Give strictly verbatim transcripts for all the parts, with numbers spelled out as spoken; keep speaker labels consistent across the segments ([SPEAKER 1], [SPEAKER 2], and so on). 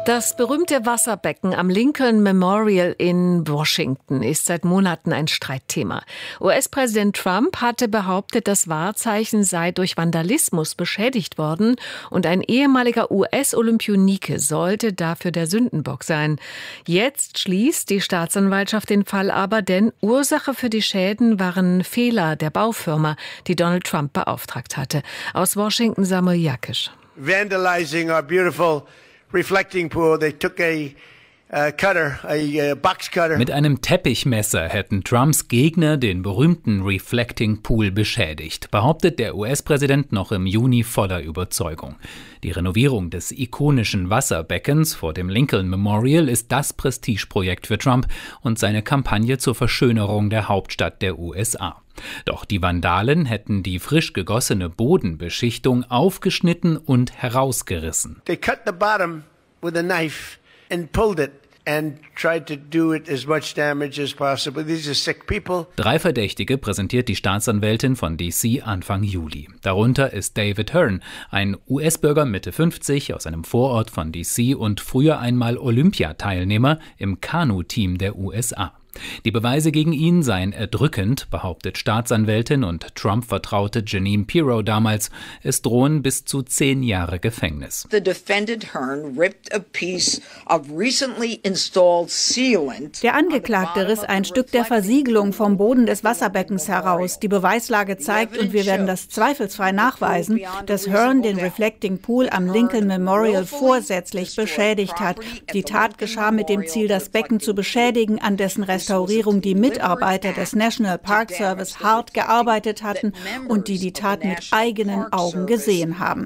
[SPEAKER 1] Das berühmte Wasserbecken am Lincoln Memorial in Washington ist seit Monaten ein Streitthema. U S-Präsident Trump hatte behauptet, das Wahrzeichen sei durch Vandalismus beschädigt worden und ein ehemaliger U S-Olympionike sollte dafür der Sündenbock sein. Jetzt schließt die Staatsanwaltschaft den Fall aber, denn Ursache für die Schäden waren Fehler der Baufirma, die Donald Trump beauftragt hatte. Aus Washington Samuel Jakisch.
[SPEAKER 2] Vandalizing our beautiful reflecting pool. They took a uh, cutter, a uh, box cutter.
[SPEAKER 3] Mit einem Teppichmesser hätten Trumps Gegner den berühmten Reflecting Pool beschädigt, behauptet der U S-Präsident noch im Juni voller Überzeugung. Die Renovierung des ikonischen Wasserbeckens vor dem Lincoln Memorial ist das Prestigeprojekt für Trump und seine Kampagne zur Verschönerung der Hauptstadt der U S A. Doch die Vandalen hätten die frisch gegossene Bodenbeschichtung aufgeschnitten und herausgerissen.
[SPEAKER 2] They cut the bottom with a knife and pulled it and tried to do it as much damage as possible. These are sick people.
[SPEAKER 3] Drei Verdächtige präsentiert die Staatsanwältin von D C Anfang Juli. Darunter ist David Hearn, ein U S-Bürger Mitte fünfzig aus einem Vorort von D C und früher einmal Olympiateilnehmer im Kanu-Team der U S A. Die Beweise gegen ihn seien erdrückend, behauptet Staatsanwältin und Trump-Vertraute Jeanine Pirro damals. Es drohen bis zu zehn Jahre Gefängnis.
[SPEAKER 4] The defendant Hearn ripped a piece of recently installed sealant.
[SPEAKER 5] Der Angeklagte riss ein Stück der Versiegelung vom Boden des Wasserbeckens heraus. Die Beweislage zeigt, und wir werden das zweifelsfrei nachweisen, dass Hearn den Reflecting Pool am Lincoln Memorial vorsätzlich beschädigt hat. Die Tat geschah mit dem Ziel, das Becken zu beschädigen, an dessen Restaurierung die Mitarbeiter des National Park Service hart gearbeitet hatten und die die Tat mit eigenen Augen gesehen haben.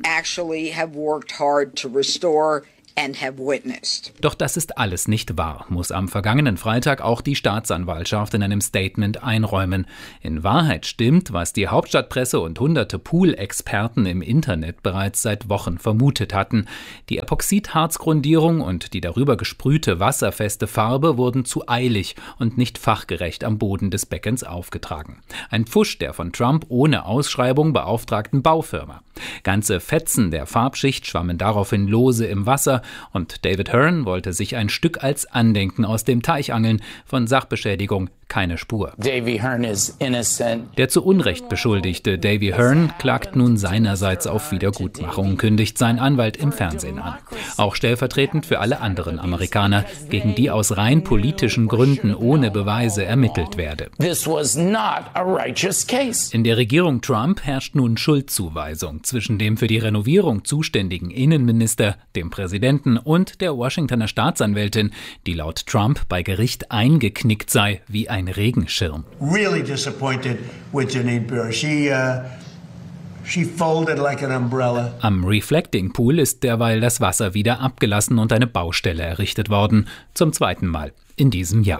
[SPEAKER 3] Doch das ist alles nicht wahr, muss am vergangenen Freitag auch die Staatsanwaltschaft in einem Statement einräumen. In Wahrheit stimmt, was die Hauptstadtpresse und hunderte Pool-Experten im Internet bereits seit Wochen vermutet hatten. Die Epoxidharzgrundierung und die darüber gesprühte wasserfeste Farbe wurden zu eilig und nicht fachgerecht am Boden des Beckens aufgetragen. Ein Pfusch der von Trump ohne Ausschreibung beauftragten Baufirma. Ganze Fetzen der Farbschicht schwammen daraufhin lose im Wasser, und David Hearn wollte sich ein Stück als Andenken aus dem Teich angeln. Von Sachbeschädigung keine Spur.
[SPEAKER 6] Davy Hearn is innocent.
[SPEAKER 3] Der zu Unrecht beschuldigte Davy Hearn klagt nun seinerseits auf Wiedergutmachung, kündigt sein Anwalt im Fernsehen an. Auch stellvertretend für alle anderen Amerikaner, gegen die aus rein politischen Gründen ohne Beweise ermittelt werde.
[SPEAKER 6] This was not a righteous case.
[SPEAKER 3] In der Regierung Trump herrscht nun Schuldzuweisung zwischen dem für die Renovierung zuständigen Innenminister, dem Präsidenten und der Washingtoner Staatsanwältin, die laut Trump bei Gericht eingeknickt sei wie ein Regenschirm.
[SPEAKER 2] Really disappointed with Jeanine Pirro. She uh, she folded like an umbrella.
[SPEAKER 3] Am Reflecting Pool ist derweil das Wasser wieder abgelassen und eine Baustelle errichtet worden, zum zweiten Mal in diesem Jahr.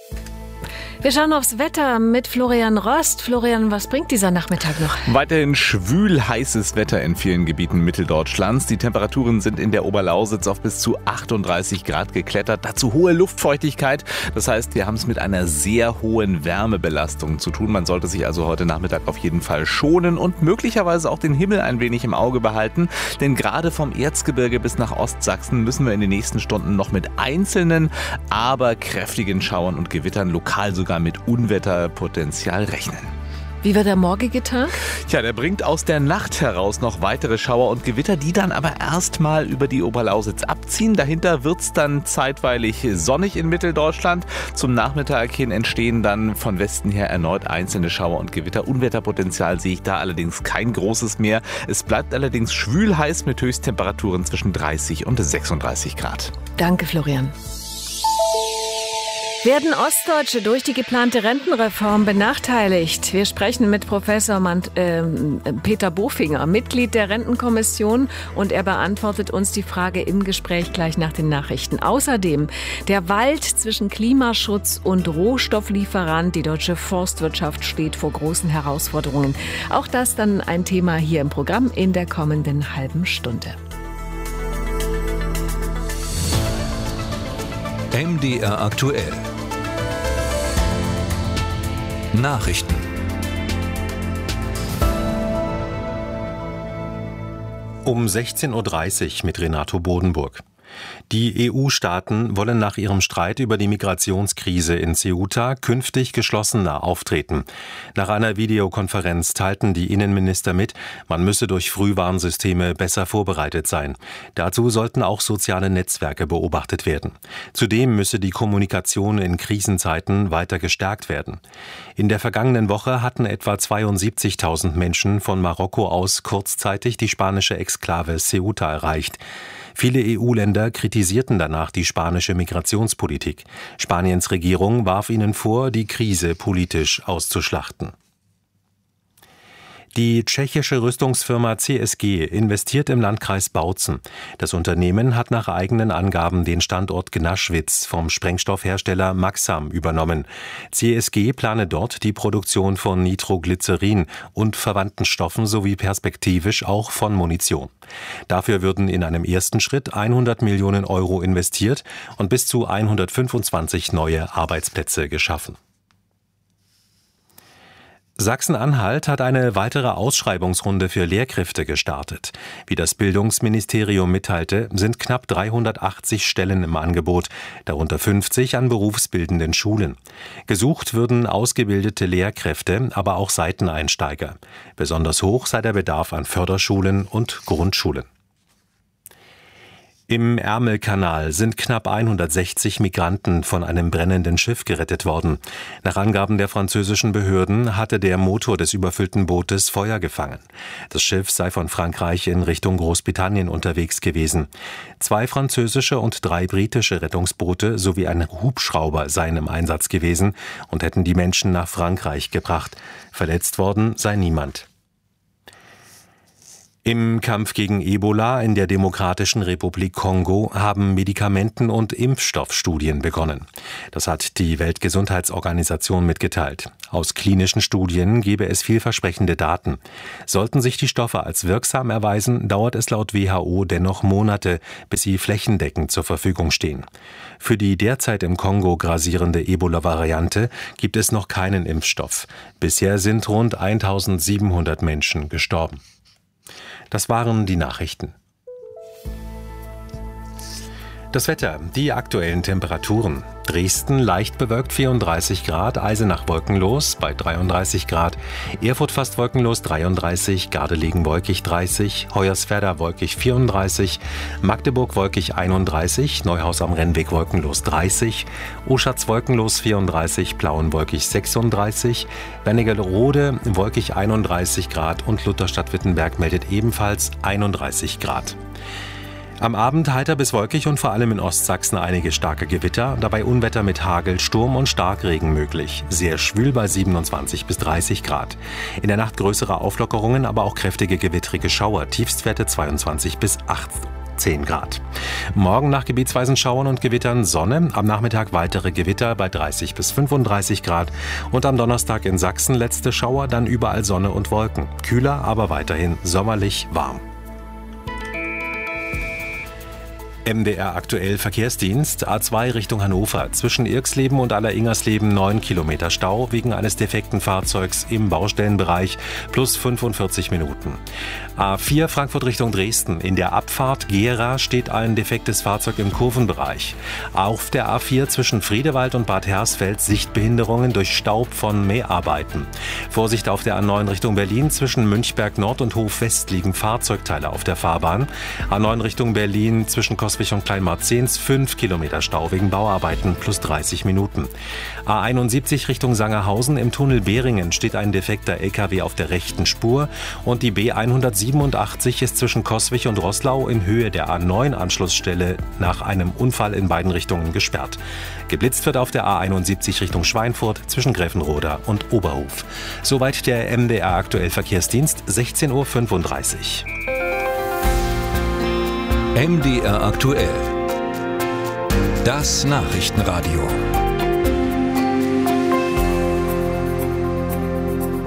[SPEAKER 1] Wir schauen aufs Wetter mit Florian Rost. Florian, was bringt dieser Nachmittag noch?
[SPEAKER 7] Weiterhin schwül heißes Wetter in vielen Gebieten Mitteldeutschlands. Die Temperaturen sind in der Oberlausitz auf bis zu achtunddreißig Grad geklettert. Dazu hohe Luftfeuchtigkeit. Das heißt, wir haben es mit einer sehr hohen Wärmebelastung zu tun. Man sollte sich also heute Nachmittag auf jeden Fall schonen und möglicherweise auch den Himmel ein wenig im Auge behalten. Denn gerade vom Erzgebirge bis nach Ostsachsen müssen wir in den nächsten Stunden noch mit einzelnen, aber kräftigen Schauern und Gewittern, lokal sogar mit Unwetterpotenzial rechnen.
[SPEAKER 1] Wie wird der morgige Tag?
[SPEAKER 7] Tja, der bringt aus der Nacht heraus noch weitere Schauer und Gewitter, die dann aber erstmal über die Oberlausitz abziehen. Dahinter wird es dann zeitweilig sonnig in Mitteldeutschland. Zum Nachmittag hin entstehen dann von Westen her erneut einzelne Schauer und Gewitter. Unwetterpotenzial sehe ich da allerdings kein großes mehr. Es bleibt allerdings schwül heiß mit Höchsttemperaturen zwischen dreißig und sechsunddreißig Grad.
[SPEAKER 1] Danke, Florian. Werden Ostdeutsche durch die geplante Rentenreform benachteiligt? Wir sprechen mit Professor Mant, äh, Peter Bofinger, Mitglied der Rentenkommission, und er beantwortet uns die Frage im Gespräch gleich nach den Nachrichten. Außerdem der Wald zwischen Klimaschutz und Rohstofflieferant. Die deutsche Forstwirtschaft steht vor großen Herausforderungen. Auch das dann ein Thema hier im Programm in der kommenden halben Stunde.
[SPEAKER 8] M D R aktuell. Nachrichten.
[SPEAKER 9] Um sechzehn Uhr dreißig mit Renato Bodenburg. Die E U-Staaten wollen nach ihrem Streit über die Migrationskrise in Ceuta künftig geschlossener auftreten. Nach einer Videokonferenz teilten die Innenminister mit, man müsse durch Frühwarnsysteme besser vorbereitet sein. Dazu sollten auch soziale Netzwerke beobachtet werden. Zudem müsse die Kommunikation in Krisenzeiten weiter gestärkt werden. In der vergangenen Woche hatten etwa zweiundsiebzigtausend Menschen von Marokko aus kurzzeitig die spanische Exklave Ceuta erreicht. Viele E U-Länder kritisierten danach die spanische Migrationspolitik. Spaniens Regierung warf ihnen vor, die Krise politisch auszuschlachten. Die tschechische Rüstungsfirma C S G investiert im Landkreis Bautzen. Das Unternehmen hat nach eigenen Angaben den Standort Gnaschwitz vom Sprengstoffhersteller Maxam übernommen. C S G plane dort die Produktion von Nitroglycerin und verwandten Stoffen sowie perspektivisch auch von Munition. Dafür würden in einem ersten Schritt hundert Millionen Euro investiert und bis zu hundertfünfundzwanzig neue Arbeitsplätze geschaffen. Sachsen-Anhalt hat eine weitere Ausschreibungsrunde für Lehrkräfte gestartet. Wie das Bildungsministerium mitteilte, sind knapp dreihundertachtzig Stellen im Angebot, darunter fünfzig an berufsbildenden Schulen. Gesucht würden ausgebildete Lehrkräfte, aber auch Seiteneinsteiger. Besonders hoch sei der Bedarf an Förderschulen und Grundschulen. Im Ärmelkanal sind knapp hundertsechzig Migranten von einem brennenden Schiff gerettet worden. Nach Angaben der französischen Behörden hatte der Motor des überfüllten Bootes Feuer gefangen. Das Schiff sei von Frankreich in Richtung Großbritannien unterwegs gewesen. Zwei französische und drei britische Rettungsboote sowie ein Hubschrauber seien im Einsatz gewesen und hätten die Menschen nach Frankreich gebracht. Verletzt worden sei niemand. Im Kampf gegen Ebola in der Demokratischen Republik Kongo haben Medikamenten- und Impfstoffstudien begonnen. Das hat die Weltgesundheitsorganisation mitgeteilt. Aus klinischen Studien gebe es vielversprechende Daten. Sollten sich die Stoffe als wirksam erweisen, dauert es laut W H O dennoch Monate, bis sie flächendeckend zur Verfügung stehen. Für die derzeit im Kongo grassierende Ebola-Variante gibt es noch keinen Impfstoff. Bisher sind rund eintausendsiebenhundert Menschen gestorben. Das waren die Nachrichten. Das Wetter, die aktuellen Temperaturen. Dresden leicht bewölkt vierunddreißig Grad, Eisenach wolkenlos bei dreiunddreißig Grad, Erfurt fast wolkenlos dreiunddreißig, Gardelegen wolkig dreißig, Hoyerswerda wolkig vierunddreißig, Magdeburg wolkig einunddreißig, Neuhaus am Rennweg wolkenlos dreißig, Oschatz wolkenlos vierunddreißig, Plauen wolkig sechsunddreißig, Wernigerode wolkig einunddreißig Grad und Lutherstadt-Wittenberg meldet ebenfalls einunddreißig Grad. Am Abend heiter bis wolkig und vor allem in Ostsachsen einige starke Gewitter, dabei Unwetter mit Hagel, Sturm und Starkregen möglich. Sehr schwül bei siebenundzwanzig bis dreißig Grad. In der Nacht größere Auflockerungen, aber auch kräftige gewittrige Schauer, Tiefstwerte zweiundzwanzig bis achtzehn Grad. Morgen nach gebietsweisen Schauern und Gewittern Sonne, am Nachmittag weitere Gewitter bei dreißig bis fünfunddreißig Grad und am Donnerstag in Sachsen letzte Schauer, dann überall Sonne und Wolken. Kühler, aber weiterhin sommerlich warm. M D R aktuell Verkehrsdienst, A zwei Richtung Hannover. Zwischen Irxleben und Aller-Ingersleben neun Kilometer Stau wegen eines defekten Fahrzeugs im Baustellenbereich plus fünfundvierzig Minuten. A vier Frankfurt Richtung Dresden. In der Abfahrt Gera steht ein defektes Fahrzeug im Kurvenbereich. Auf der A vier zwischen Friedewald und Bad Hersfeld Sichtbehinderungen durch Staub von Mäharbeiten. Vorsicht auf der A neun Richtung Berlin. Zwischen Münchberg Nord und Hof West liegen Fahrzeugteile auf der Fahrbahn. A neun Richtung Berlin zwischen Coswig und Kleinmarzens fünf Kilometer Stau wegen Bauarbeiten plus dreißig Minuten. A einundsiebzig Richtung Sangerhausen. Im Tunnel Behringen steht ein defekter L K W auf der rechten Spur und die B hundertsiebenundachtzig ist zwischen Coswig und Roßlau in Höhe der A neun Anschlussstelle nach einem Unfall in beiden Richtungen gesperrt. Geblitzt wird auf der A einundsiebzig Richtung Schweinfurt zwischen Gräfenroda und Oberhof. Soweit der M D R aktuell Verkehrsdienst, sechzehn Uhr fünfunddreißig.
[SPEAKER 8] M D R aktuell. Das Nachrichtenradio.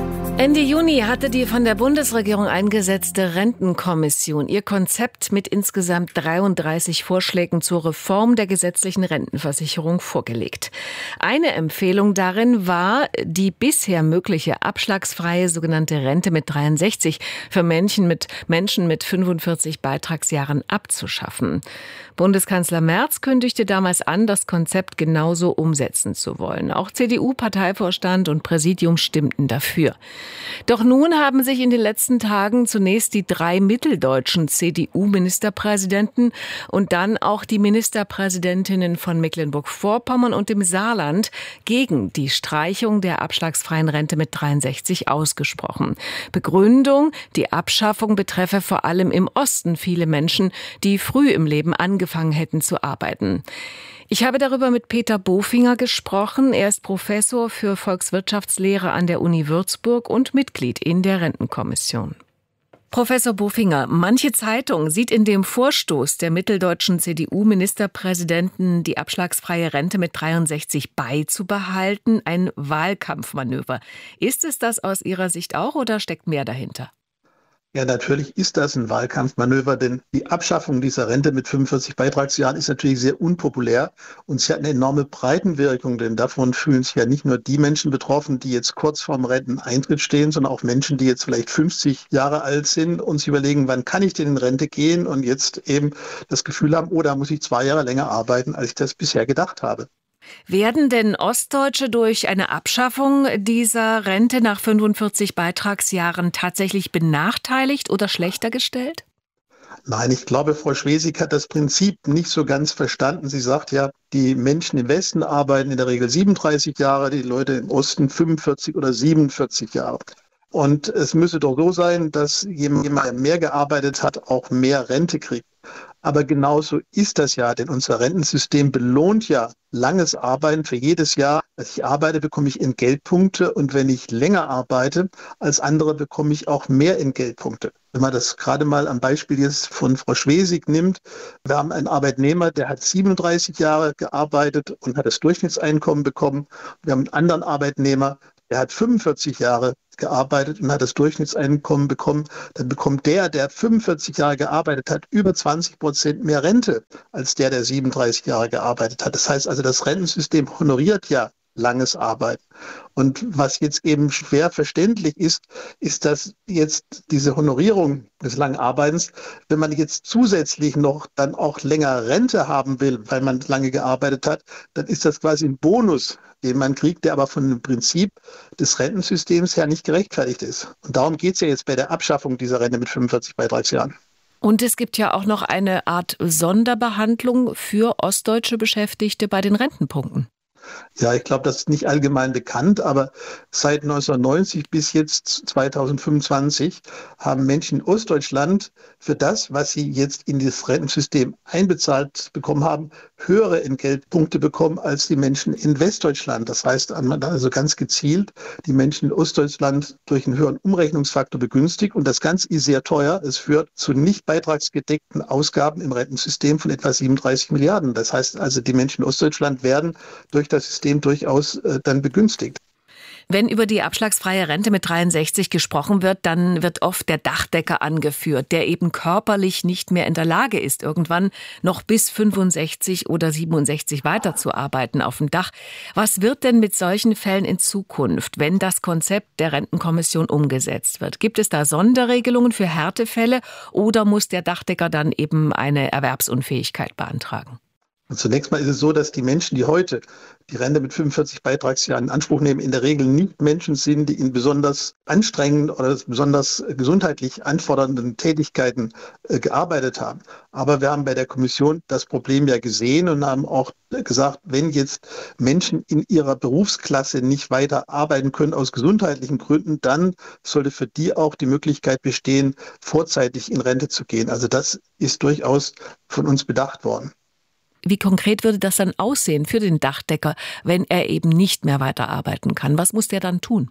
[SPEAKER 1] Ende Juni hatte die von der Bundesregierung eingesetzte Rentenkommission ihr Konzept mit insgesamt dreiunddreißig Vorschlägen zur Reform der gesetzlichen Rentenversicherung vorgelegt. Eine Empfehlung darin war, die bisher mögliche abschlagsfreie sogenannte Rente mit dreiundsechzig für Menschen mit, Menschen mit fünfundvierzig Beitragsjahren abzuschaffen. Bundeskanzler Merz kündigte damals an, das Konzept genauso umsetzen zu wollen. Auch C D U-Parteivorstand und Präsidium stimmten dafür. Doch nun haben sich in den letzten Tagen zunächst die drei mitteldeutschen C D U-Ministerpräsidenten und dann auch die Ministerpräsidentinnen von Mecklenburg-Vorpommern und dem Saarland gegen die Streichung der abschlagsfreien Rente mit dreiundsechzig ausgesprochen. Begründung: Die Abschaffung betreffe vor allem im Osten viele Menschen, die früh im Leben angefangen hätten zu arbeiten. Ich habe darüber mit Peter Bofinger gesprochen. Er ist Professor für Volkswirtschaftslehre an der Uni Würzburg und Mitglied in der Rentenkommission. Professor Bofinger, manche Zeitung sieht in dem Vorstoß der mitteldeutschen C D U-Ministerpräsidenten, die abschlagsfreie Rente mit dreiundsechzig beizubehalten, ein Wahlkampfmanöver. Ist es das aus Ihrer Sicht auch oder steckt mehr dahinter?
[SPEAKER 10] Ja, natürlich ist das ein Wahlkampfmanöver, denn die Abschaffung dieser Rente mit fünfundvierzig Beitragsjahren ist natürlich sehr unpopulär und sie hat eine enorme Breitenwirkung, denn davon fühlen sich ja nicht nur die Menschen betroffen, die jetzt kurz vorm Renteneintritt stehen, sondern auch Menschen, die jetzt vielleicht fünfzig Jahre alt sind und sich überlegen, wann kann ich denn in Rente gehen und jetzt eben das Gefühl haben, oh, da muss ich zwei Jahre länger arbeiten, als ich das bisher gedacht habe.
[SPEAKER 1] Werden denn Ostdeutsche durch eine Abschaffung dieser Rente nach fünfundvierzig Beitragsjahren tatsächlich benachteiligt oder schlechter gestellt?
[SPEAKER 10] Nein, ich glaube, Frau Schwesig hat das Prinzip nicht so ganz verstanden. Sie sagt ja, die Menschen im Westen arbeiten in der Regel siebenunddreißig Jahre, die Leute im Osten fünfundvierzig oder siebenundvierzig Jahre. Und es müsse doch so sein, dass jemand, der mehr gearbeitet hat, auch mehr Rente kriegt. Aber genauso ist das ja, denn unser Rentensystem belohnt ja langes Arbeiten. Für jedes Jahr, dass ich arbeite, bekomme ich Entgeltpunkte. Und wenn ich länger arbeite als andere, bekomme ich auch mehr Entgeltpunkte. Wenn man das gerade mal am Beispiel jetzt von Frau Schwesig nimmt, wir haben einen Arbeitnehmer, der hat siebenunddreißig Jahre gearbeitet und hat das Durchschnittseinkommen bekommen. Wir haben einen anderen Arbeitnehmer, der hat fünfundvierzig Jahre gearbeitet und hat das Durchschnittseinkommen bekommen, dann bekommt der, der fünfundvierzig Jahre gearbeitet hat, über zwanzig Prozent mehr Rente als der, der siebenunddreißig Jahre gearbeitet hat. Das heißt also, das Rentensystem honoriert ja langes Arbeiten. Und was jetzt eben schwer verständlich ist, ist, dass jetzt diese Honorierung des langen Arbeitens, wenn man jetzt zusätzlich noch dann auch länger Rente haben will, weil man lange gearbeitet hat, dann ist das quasi ein Bonus, den man kriegt, der aber von dem Prinzip des Rentensystems her nicht gerechtfertigt ist. Und darum geht es ja jetzt bei der Abschaffung dieser Rente mit fünfundvierzig Beitragsjahren.
[SPEAKER 1] Und es gibt ja auch noch eine Art Sonderbehandlung für ostdeutsche Beschäftigte bei den Rentenpunkten.
[SPEAKER 10] Ja, ich glaube, das ist nicht allgemein bekannt, aber seit neunzehnhundertneunzig bis jetzt zweitausendfünfundzwanzig haben Menschen in Ostdeutschland für das, was sie jetzt in das Rentensystem einbezahlt bekommen haben, höhere Entgeltpunkte bekommen als die Menschen in Westdeutschland. Das heißt, man hat also ganz gezielt die Menschen in Ostdeutschland durch einen höheren Umrechnungsfaktor begünstigt und das Ganze ist sehr teuer. Es führt zu nicht beitragsgedeckten Ausgaben im Rentensystem von etwa siebenunddreißig Milliarden. Das heißt also, die Menschen in Ostdeutschland werden durch das System durchaus äh, dann begünstigt.
[SPEAKER 1] Wenn über die abschlagsfreie Rente mit dreiundsechzig gesprochen wird, dann wird oft der Dachdecker angeführt, der eben körperlich nicht mehr in der Lage ist, irgendwann noch bis fünfundsechzig oder siebenundsechzig weiterzuarbeiten auf dem Dach. Was wird denn mit solchen Fällen in Zukunft, wenn das Konzept der Rentenkommission umgesetzt wird? Gibt es da Sonderregelungen für Härtefälle oder muss der Dachdecker dann eben eine Erwerbsunfähigkeit beantragen?
[SPEAKER 10] Und zunächst mal ist es so, dass die Menschen, die heute die Rente mit fünfundvierzig Beitragsjahren in Anspruch nehmen, in der Regel nicht Menschen sind, die in besonders anstrengenden oder besonders gesundheitlich anfordernden Tätigkeiten äh, gearbeitet haben. Aber wir haben bei der Kommission das Problem ja gesehen und haben auch gesagt, wenn jetzt Menschen in ihrer Berufsklasse nicht weiter arbeiten können aus gesundheitlichen Gründen, dann sollte für die auch die Möglichkeit bestehen, vorzeitig in Rente zu gehen. Also das ist durchaus von uns bedacht worden.
[SPEAKER 1] Wie konkret würde das dann aussehen für den Dachdecker, wenn er eben nicht mehr weiterarbeiten kann? Was muss der dann tun?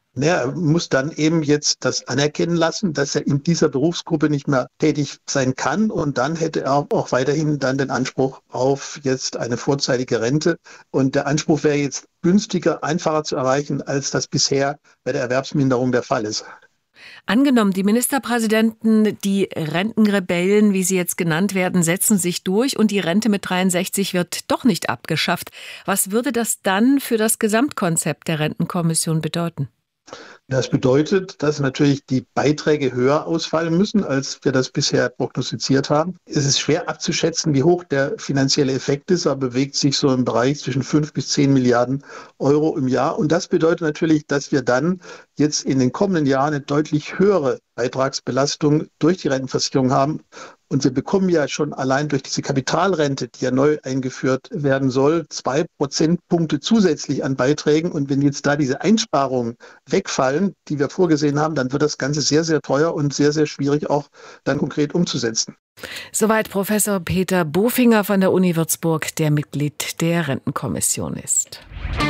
[SPEAKER 10] Er muss dann eben jetzt das anerkennen lassen, dass er in dieser Berufsgruppe nicht mehr tätig sein kann. Und dann hätte er auch weiterhin dann den Anspruch auf jetzt eine vorzeitige Rente. Und der Anspruch wäre jetzt günstiger, einfacher zu erreichen, als das bisher bei der Erwerbsminderung der Fall ist.
[SPEAKER 1] Angenommen, die Ministerpräsidenten, die Rentenrebellen, wie sie jetzt genannt werden, setzen sich durch und die Rente mit dreiundsechzig wird doch nicht abgeschafft. Was würde das dann für das Gesamtkonzept der Rentenkommission bedeuten?
[SPEAKER 10] Das bedeutet, dass natürlich die Beiträge höher ausfallen müssen, als wir das bisher prognostiziert haben. Es ist schwer abzuschätzen, wie hoch der finanzielle Effekt ist, aber bewegt sich so im Bereich zwischen fünf bis zehn Milliarden Euro im Jahr. Und das bedeutet natürlich, dass wir dann jetzt in den kommenden Jahren eine deutlich höhere Beitragsbelastung durch die Rentenversicherung haben. Und wir bekommen ja schon allein durch diese Kapitalrente, die ja neu eingeführt werden soll, zwei Prozentpunkte zusätzlich an Beiträgen. Und wenn jetzt da diese Einsparungen wegfallen, die wir vorgesehen haben, dann wird das Ganze sehr, sehr teuer und sehr, sehr schwierig auch dann konkret umzusetzen.
[SPEAKER 1] Soweit Professor Peter Bofinger von der Uni Würzburg, der Mitglied der Rentenkommission ist.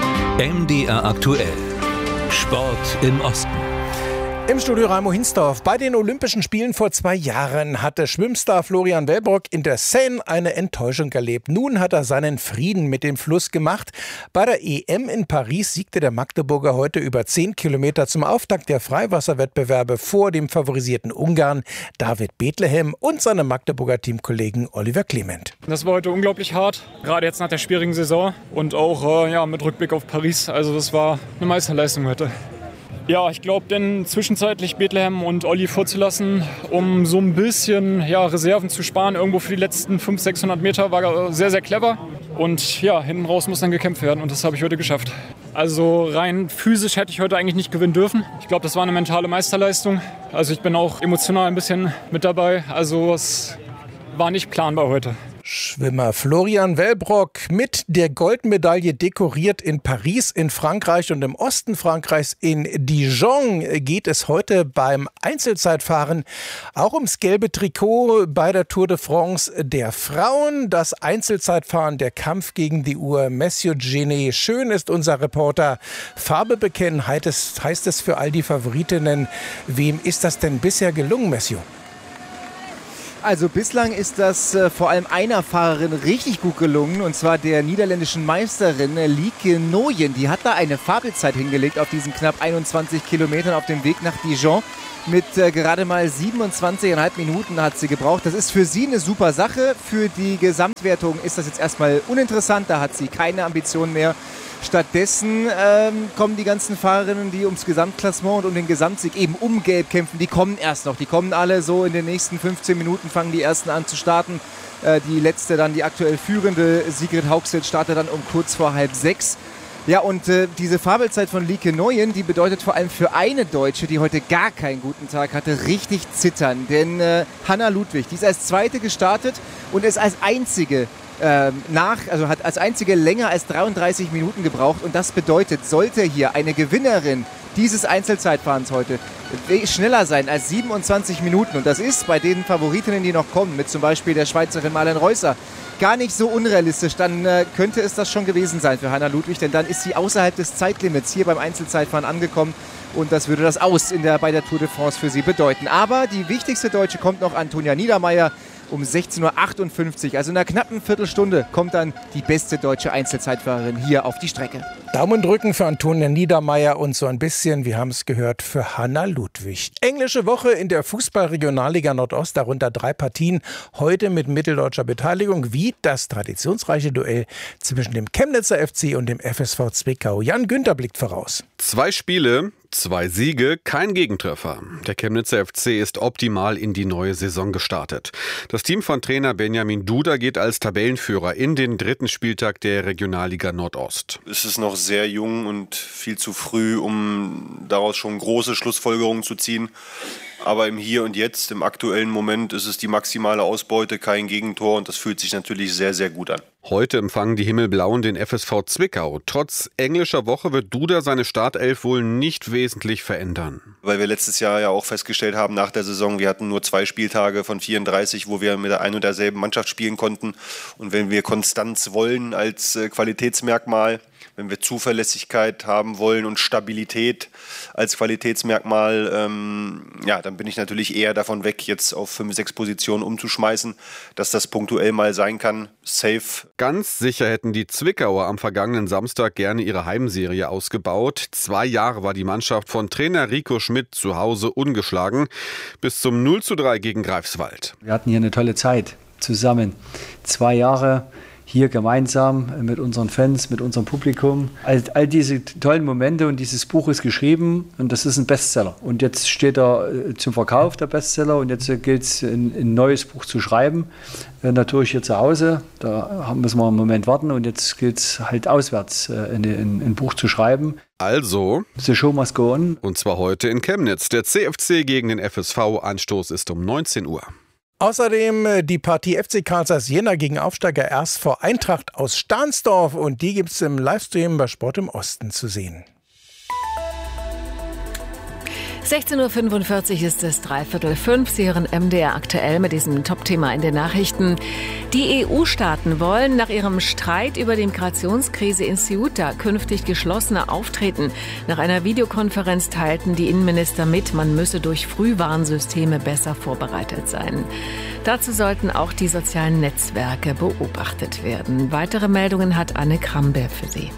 [SPEAKER 8] M D R aktuell. Sport im Osten.
[SPEAKER 11] Im Studio Raimo Hinsdorf. Bei den Olympischen Spielen vor zwei Jahren hatte Schwimmstar Florian Wellbrock in der Seine eine Enttäuschung erlebt. Nun hat er seinen Frieden mit dem Fluss gemacht. Bei der E M in Paris siegte der Magdeburger heute über zehn Kilometer zum Auftakt der Freiwasserwettbewerbe vor dem favorisierten Ungarn David Bethlehem und seinem Magdeburger Teamkollegen Oliver Clement.
[SPEAKER 12] Das war heute unglaublich hart, gerade jetzt nach der schwierigen Saison und auch äh, ja, mit Rückblick auf Paris. Also das war eine Meisterleistung heute. Ja, ich glaube, denn zwischenzeitlich Bethlehem und Olli vorzulassen, um so ein bisschen ja, Reserven zu sparen, irgendwo für die letzten fünfhundert, sechshundert Meter, war sehr, sehr clever. Und ja, hinten raus muss dann gekämpft werden und das habe ich heute geschafft. Also rein physisch hätte ich heute eigentlich nicht gewinnen dürfen. Ich glaube, das war eine mentale Meisterleistung. Also ich bin auch emotional ein bisschen mit dabei. Also es war nicht planbar heute.
[SPEAKER 11] Schwimmer Florian Wellbrock mit der Goldmedaille dekoriert in Paris in Frankreich und im Osten Frankreichs in Dijon geht es heute beim Einzelzeitfahren auch ums gelbe Trikot bei der Tour de France der Frauen. Das Einzelzeitfahren, der Kampf gegen die Uhr. Messieurs Genet, schön ist unser Reporter. Farbe bekennen heißt es, heißt es für all die Favoritinnen. Wem ist das denn bisher gelungen, Messieurs?
[SPEAKER 13] Also bislang ist das äh, vor allem einer Fahrerin richtig gut gelungen, und zwar der niederländischen Meisterin äh, Lieke Nooyen. Die hat da eine Fabelzeit hingelegt auf diesen knapp einundzwanzig Kilometern auf dem Weg nach Dijon. Mit äh, gerade mal siebenundzwanzig Komma fünf Minuten hat sie gebraucht. Das ist für sie eine super Sache. Für die Gesamtwertung ist das jetzt erstmal uninteressant. Da hat sie keine Ambitionen mehr. Stattdessen ähm, kommen die ganzen Fahrerinnen, die ums Gesamtklassement und um den Gesamtsieg eben um Gelb kämpfen, die kommen erst noch. Die kommen alle so in den nächsten fünfzehn Minuten, fangen die ersten an zu starten. Äh, die letzte dann, die aktuell führende, Sigrid Hauxel, startet dann um kurz vor halb sechs. Ja, und äh, diese Fabelzeit von Lieke Nooyen, die bedeutet vor allem für eine Deutsche, die heute gar keinen guten Tag hatte, richtig zittern. Denn äh, Hanna Ludwig, die ist als Zweite gestartet und ist als Einzige ähm, nach, also hat als Einzige länger als dreiunddreißig Minuten gebraucht. Und das bedeutet, sollte hier eine Gewinnerin dieses Einzelzeitfahrens heute schneller sein als siebenundzwanzig Minuten, und das ist bei den Favoritinnen, die noch kommen, mit zum Beispiel der Schweizerin Marlen Reusser, gar nicht so unrealistisch, dann äh, könnte es das schon gewesen sein für Hanna Ludwig, denn dann ist sie außerhalb des Zeitlimits hier beim Einzelzeitfahren angekommen, und das würde das Aus in der, bei der Tour de France für sie bedeuten. Aber die wichtigste Deutsche kommt noch, Antonia Niedermeier, um sechzehn Uhr achtundfünfzig, also in einer knappen Viertelstunde, kommt dann die beste deutsche Einzelzeitfahrerin hier auf die Strecke.
[SPEAKER 11] Daumen drücken für Antonia Niedermeier und so ein bisschen, wir haben es gehört, für Hanna Ludwig. Englische Woche in der Fußball-Regionalliga Nordost, darunter drei Partien, heute mit mitteldeutscher Beteiligung, wie das traditionsreiche Duell zwischen dem Chemnitzer F C und dem F S V Zwickau. Jan Günther blickt voraus.
[SPEAKER 14] Zwei Spiele, zwei Siege, kein Gegentreffer. Der Chemnitzer F C ist optimal in die neue Saison gestartet. Das Team von Trainer Benjamin Duda geht als Tabellenführer in den dritten Spieltag der Regionalliga Nordost.
[SPEAKER 15] Es ist noch sehr jung und viel zu früh, um daraus schon große Schlussfolgerungen zu ziehen. Aber im Hier und Jetzt, im aktuellen Moment, ist es die maximale Ausbeute, kein Gegentor, und das fühlt sich natürlich sehr, sehr gut an.
[SPEAKER 14] Heute empfangen die Himmelblauen den F S V Zwickau. Trotz englischer Woche wird Duda seine Startelf wohl nicht wesentlich verändern.
[SPEAKER 15] Weil wir letztes Jahr ja auch festgestellt haben nach der Saison, wir hatten nur zwei Spieltage von vierunddreißig, wo wir mit der ein und derselben Mannschaft spielen konnten. Und wenn wir Konstanz wollen als Qualitätsmerkmal, Wenn wir Zuverlässigkeit haben wollen und Stabilität als Qualitätsmerkmal, ähm, ja, dann bin ich natürlich eher davon weg, jetzt auf fünf, sechs Positionen umzuschmeißen, dass das punktuell mal sein kann. Safe.
[SPEAKER 14] Ganz sicher hätten die Zwickauer am vergangenen Samstag gerne ihre Heimserie ausgebaut. Zwei Jahre war die Mannschaft von Trainer Rico Schmidt zu Hause ungeschlagen, bis zum null zu drei gegen Greifswald.
[SPEAKER 16] Wir hatten hier eine tolle Zeit zusammen. Zwei Jahre hier gemeinsam mit unseren Fans, mit unserem Publikum. All, all diese tollen Momente, und dieses Buch ist geschrieben und das ist ein Bestseller. Und jetzt steht er zum Verkauf, der Bestseller, und jetzt gilt es, ein, ein neues Buch zu schreiben. Äh, natürlich hier zu Hause, da müssen wir einen Moment warten, und jetzt gilt es halt auswärts, äh, ein, ein, ein Buch zu schreiben.
[SPEAKER 14] Also,
[SPEAKER 16] the show must go on.
[SPEAKER 14] Und zwar heute in Chemnitz. Der C F C gegen den F S V. Anstoß ist um neunzehn Uhr.
[SPEAKER 11] Außerdem die Partie F C Karl Zeiss Jena gegen Aufsteiger R S V Eintracht aus Stahnsdorf, und die gibt es im Livestream bei Sport im Osten zu sehen.
[SPEAKER 1] sechzehn Uhr fünfundvierzig ist es, dreiviertel fünf. Sie hören M D R aktuell mit diesem Top-Thema in den Nachrichten. Die E U-Staaten wollen nach ihrem Streit über die Migrationskrise in Ceuta künftig geschlossener auftreten. Nach einer Videokonferenz teilten die Innenminister mit, man müsse durch Frühwarnsysteme besser vorbereitet sein. Dazu sollten auch die sozialen Netzwerke beobachtet werden. Weitere Meldungen hat Anne Krambe für Sie.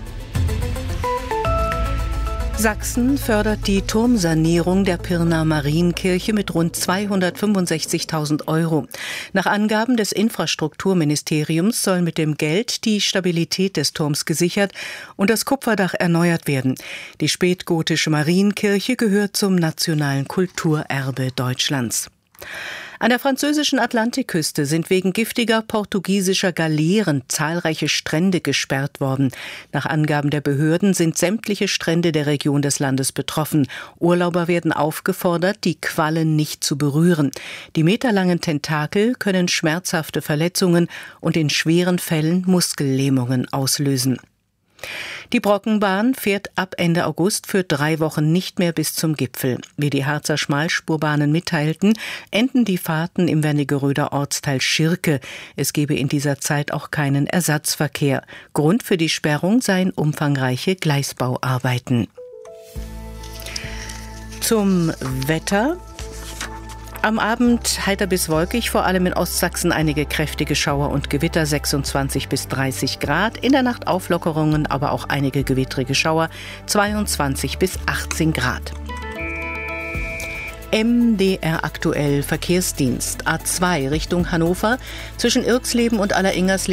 [SPEAKER 17] Sachsen fördert die Turmsanierung der Pirna Marienkirche mit rund zweihundertfünfundsechzigtausend Euro. Nach Angaben des Infrastrukturministeriums soll mit dem Geld die Stabilität des Turms gesichert und das Kupferdach erneuert werden. Die spätgotische Marienkirche gehört zum nationalen Kulturerbe Deutschlands. An der französischen Atlantikküste sind wegen giftiger portugiesischer Galeeren zahlreiche Strände gesperrt worden. Nach Angaben der Behörden sind sämtliche Strände der Region des Landes betroffen. Urlauber werden aufgefordert, die Quallen nicht zu berühren. Die meterlangen Tentakel können schmerzhafte Verletzungen und in schweren Fällen Muskellähmungen auslösen. Die Brockenbahn fährt ab Ende August für drei Wochen nicht mehr bis zum Gipfel. Wie die Harzer Schmalspurbahnen mitteilten, enden die Fahrten im Wernigeröder Ortsteil Schirke. Es gebe in dieser Zeit auch keinen Ersatzverkehr. Grund für die Sperrung seien umfangreiche Gleisbauarbeiten. Zum Wetter. Am Abend heiter bis wolkig, vor allem in Ostsachsen einige kräftige Schauer und Gewitter, sechsundzwanzig bis dreißig Grad. In der Nacht Auflockerungen, aber auch einige gewittrige Schauer, zweiundzwanzig bis achtzehn Grad. M D R aktuell Verkehrsdienst. A zwei Richtung Hannover zwischen Irxleben und Alleringers